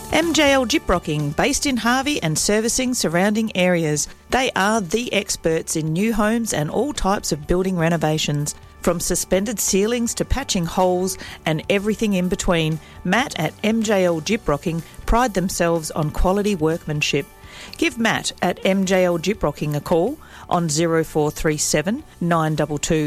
MJL Gyprocking, based in Harvey and servicing surrounding areas. They are the experts in new homes and all types of building renovations. From suspended ceilings to patching holes and everything in between, Matt at MJL Gyprocking pride themselves on quality workmanship. Give Matt at MJL Gyprocking a call on 0437 922